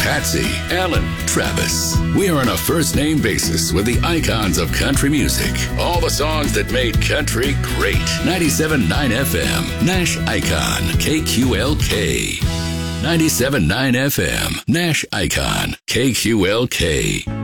Patsy, Alan, Travis. We are on a first-name basis with the icons of country music. All the songs that made country great. 97.9 FM, Nash Icon, KQLK. 97.9 FM, Nash Icon, KQLK.